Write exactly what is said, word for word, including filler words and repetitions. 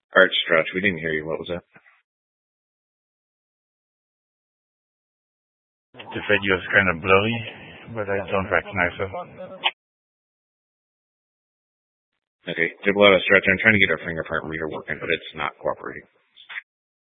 Art Stretch, we didn't hear you. What was that? The video is kind of blurry, but I don't recognize it. Okay, Gibletta Stretch, I'm trying to get our fingerprint reader working, but it's not cooperating.